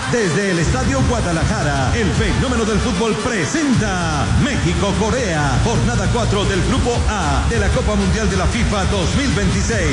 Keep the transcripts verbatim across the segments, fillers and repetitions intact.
Desde el Estadio Guadalajara, el fenómeno del fútbol presenta México-Corea, jornada cuatro del Grupo A de la Copa Mundial de la FIFA dos mil veintiséis.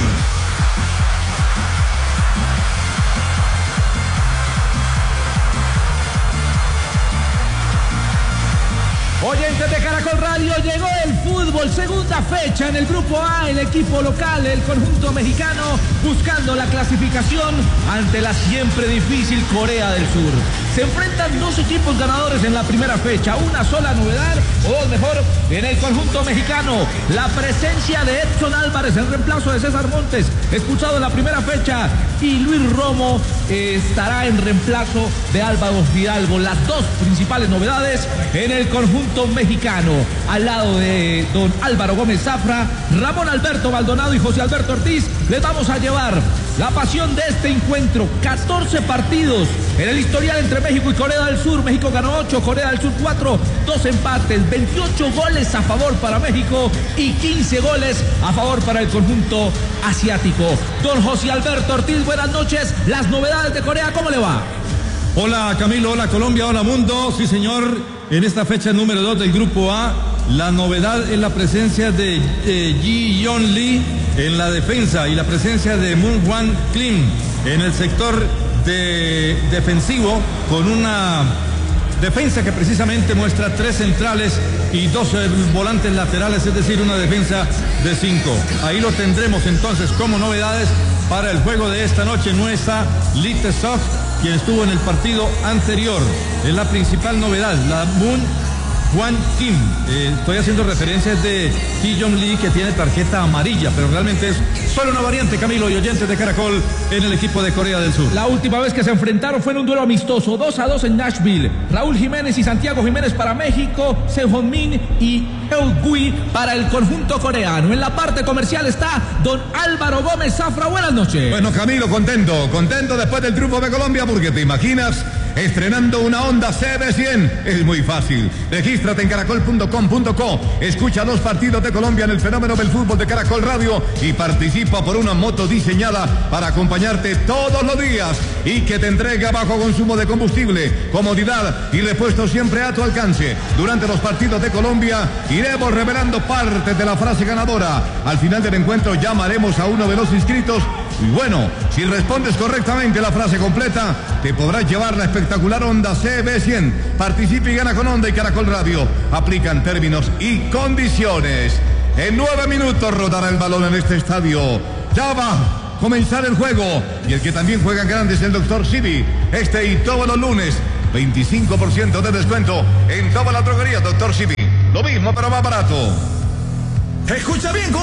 Oyentes de Caracol Radio, llegó el fútbol, segunda fecha en el Grupo A, el equipo local, el conjunto mexicano, buscando la clasificación ante la siempre difícil Corea del Sur. Se enfrentan dos equipos ganadores en la primera fecha, una sola novedad, o dos mejor, en el conjunto mexicano. La presencia de Edson Álvarez en reemplazo de César Montes, expulsado en la primera fecha, y Luis Romo eh, estará en reemplazo de Álvaro Fidalgo. Las dos principales novedades en el conjunto mexicano. Al lado de don Álvaro Gómez Zafra, Ramón Alberto Maldonado y José Alberto Ortiz, les vamos a llevar la pasión de este encuentro. catorce partidos en el historial entre México y Corea del Sur. México ganó ocho, Corea del Sur cuatro, dos empates, veintiocho goles a favor para México y quince goles a favor para el conjunto asiático. Don José Alberto Ortiz, buenas noches. Las novedades de Corea, ¿cómo le va? Hola Camilo, hola Colombia, hola mundo. Sí señor, en esta fecha número dos del Grupo A, la novedad es la presencia de eh, Ji Yeon Lee en la defensa y la presencia de Moon Hwan Kim en el sector de defensivo, con una defensa que precisamente muestra tres centrales y dos eh, volantes laterales, es decir, una defensa de cinco. Ahí lo tendremos entonces como novedades para el juego de esta noche. No está Lee Tae-seok, quien estuvo en el partido anterior. Es la principal novedad, la Moon Hwan Kim. Eh, estoy haciendo referencias de Ji Yeon Lee, que tiene tarjeta amarilla, pero realmente es solo una variante, Camilo y oyentes de Caracol, en el equipo de Corea del Sur. La última vez que se enfrentaron fue en un duelo amistoso, dos a dos en Nashville. Raúl Jiménez y Santiago Jiménez para México, Seo Min y Eul Gui para el conjunto coreano. En la parte comercial está don Álvaro Gómez Zafra. Buenas noches. Bueno, Camilo, contento, contento después del triunfo de Colombia, porque te imaginas estrenando una Honda C B cien. Es muy fácil. Regístrate en caracol punto com punto co. Escucha los partidos de Colombia en el fenómeno del fútbol de Caracol Radio y participa por una moto diseñada para acompañarte todos los días y que te entrega bajo consumo de combustible, comodidad y repuesto siempre a tu alcance. Durante los partidos de Colombia iremos revelando partes de la frase ganadora. Al final del encuentro llamaremos a uno de los inscritos. Y bueno, si respondes correctamente la frase completa, te podrás llevar la espectacular Honda C B cien. Participa y gana con Honda y Caracol Radio. Aplican términos y condiciones. En nueve minutos rodará el balón en este estadio. Ya va a comenzar el juego. Y el que también juega en grande es el doctor Sibi. Este y todos los lunes, veinticinco por ciento de descuento en toda la droguería doctor Sibi. Lo mismo pero más barato. Escucha bien, con